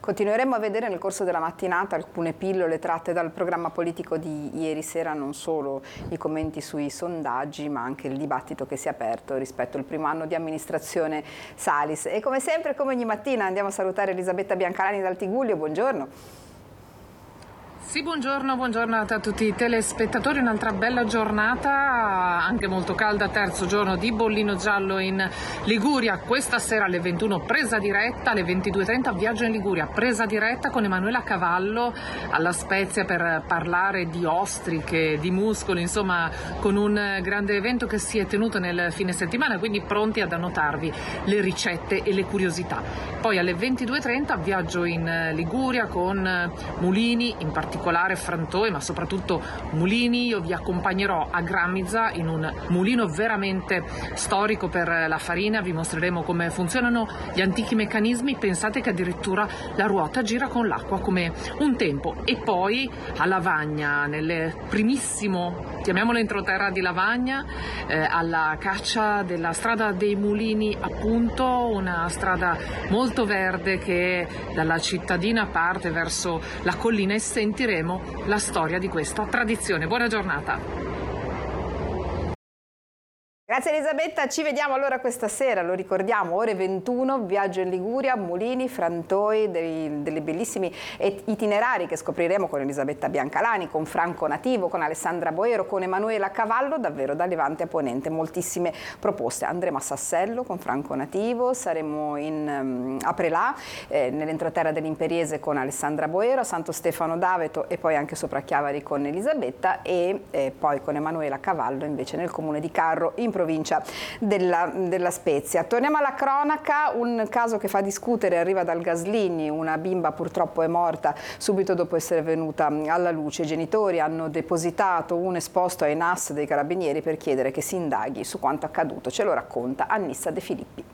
Continueremo a vedere nel corso della mattinata alcune pillole tratte dal programma politico di ieri sera, non solo i commenti sui sondaggi ma anche il dibattito che si è aperto rispetto al primo anno di amministrazione Salis. E come sempre, come ogni mattina, andiamo a salutare Elisabetta Biancalani dal Tigullio. Buongiorno. Sì, buongiorno a tutti i telespettatori, un'altra bella giornata, anche molto calda, terzo giorno di bollino giallo in Liguria. Questa sera alle 21 presa diretta, alle 22:30 viaggio in Liguria, presa diretta con Emanuela Cavallo alla Spezia per parlare di ostriche, di muscoli, insomma con un grande evento che si è tenuto nel fine settimana, quindi pronti ad annotarvi le ricette e le curiosità. Poi alle 22:30 viaggio in Liguria con mulini, in particolare frantoi, ma soprattutto mulini. Io vi accompagnerò a Gramizza in un mulino veramente storico per la farina, vi mostreremo come funzionano gli antichi meccanismi. Pensate che addirittura la ruota gira con l'acqua come un tempo. E poi a Lavagna, nel primissimo, chiamiamolo entroterra di Lavagna, alla caccia della strada dei mulini, appunto una strada molto verde che dalla cittadina parte verso la collina, e sentiremo la storia di questa tradizione. Buona giornata. Grazie Elisabetta, ci vediamo allora questa sera, lo ricordiamo, ore 21, viaggio in Liguria, mulini, frantoi, dei bellissimi itinerari che scopriremo con Elisabetta Biancalani, con Franco Nativo, con Alessandra Boero, con Emanuela Cavallo, davvero da Levante a Ponente, moltissime proposte. Andremo a Sassello con Franco Nativo, saremo a Prelà, nell'entroterra dell'Imperiese con Alessandra Boero, a Santo Stefano d'Aveto e poi anche sopra Chiavari con Elisabetta e poi con Emanuela Cavallo invece nel comune di Carro in provincia della Spezia. Torniamo alla cronaca, un caso che fa discutere arriva dal Gaslini, una bimba purtroppo è morta subito dopo essere venuta alla luce. I genitori hanno depositato un esposto ai NAS dei Carabinieri per chiedere che si indaghi su quanto accaduto. Ce lo racconta Annissa De Filippi.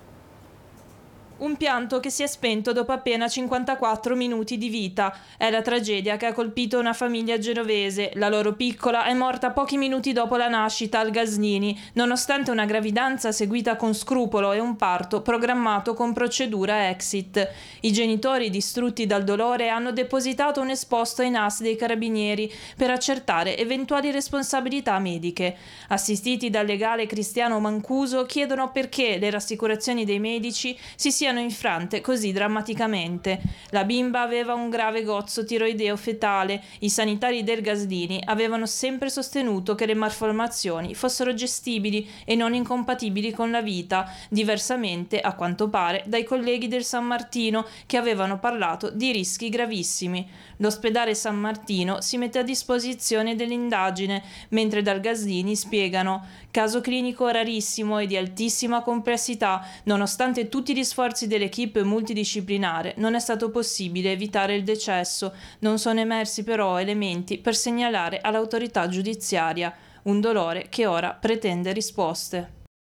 Un pianto che si è spento dopo appena 54 minuti di vita. È la tragedia che ha colpito una famiglia genovese. La loro piccola è morta pochi minuti dopo la nascita al Gaslini, nonostante una gravidanza seguita con scrupolo e un parto programmato con procedura exit. I genitori, distrutti dal dolore, hanno depositato un esposto ai NAS dei Carabinieri per accertare eventuali responsabilità mediche. Assistiti dal legale Cristiano Mancuso, chiedono perché le rassicurazioni dei medici si siano infrante così drammaticamente. La bimba aveva un grave gozzo tiroideo fetale. I sanitari del Gaslini avevano sempre sostenuto che le malformazioni fossero gestibili e non incompatibili con la vita, diversamente, a quanto pare, dai colleghi del San Martino che avevano parlato di rischi gravissimi. L'ospedale San Martino si mette a disposizione dell'indagine, mentre dal Gaslini spiegano: caso clinico rarissimo e di altissima complessità, nonostante tutti gli sforzi dell'equipe multidisciplinare non è stato possibile evitare il decesso. Non sono emersi però elementi per segnalare all'autorità giudiziaria. Un dolore che ora pretende risposte.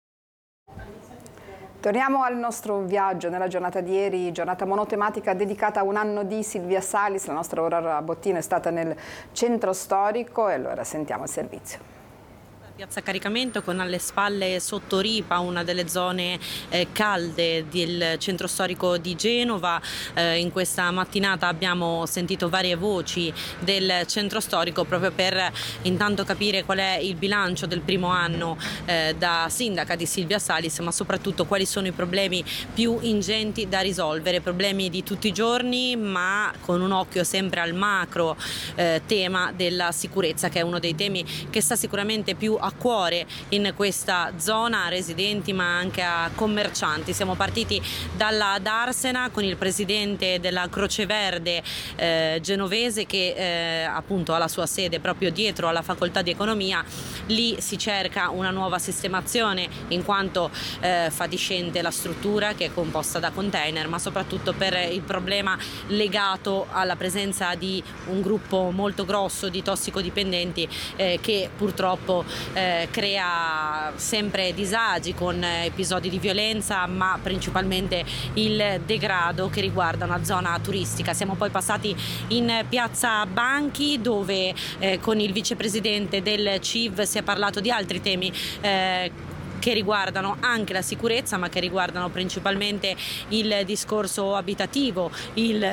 Torniamo al nostro viaggio nella giornata di ieri, giornata monotematica dedicata a un anno di Silvia Salis. La nostra Aurora Bottino è stata nel centro storico e allora sentiamo il servizio. Piazza Caricamento, con alle spalle sotto Ripa, una delle zone calde del centro storico di Genova. In questa mattinata abbiamo sentito varie voci del centro storico proprio per intanto capire qual è il bilancio del primo anno da sindaca di Silvia Salis, ma soprattutto quali sono i problemi più ingenti da risolvere, problemi di tutti i giorni ma con un occhio sempre al macro tema della sicurezza, che è uno dei temi che sta sicuramente più a cuore in questa zona, a residenti ma anche a commercianti. Siamo partiti dalla Darsena con il presidente della Croce Verde genovese che appunto ha la sua sede proprio dietro alla facoltà di economia. Lì si cerca una nuova sistemazione in quanto fatiscente la struttura, che è composta da container, ma soprattutto per il problema legato alla presenza di un gruppo molto grosso di tossicodipendenti che purtroppo crea sempre disagi con episodi di violenza, ma principalmente il degrado che riguarda una zona turistica. Siamo poi passati in piazza Banchi, dove con il vicepresidente del CIV si è parlato di altri temi che riguardano anche la sicurezza, ma che riguardano principalmente il discorso abitativo, il